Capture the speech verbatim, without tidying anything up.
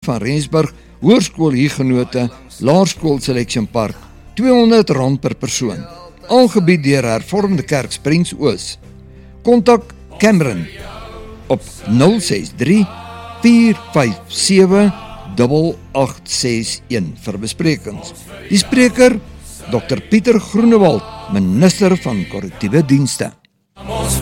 van Rensburg, Hoërskool Huguenote, Laerskool Selection Park, tweehonderd rand per persoon. Aangebied deur Hervormde Kerk Springs Oos. Kontak Cameron op nul ses drie, vier vyf sewe, agt agt ses een vir besprekings. Die spreker, dokter Pieter Groenewald, minister van korrektiewe dienste.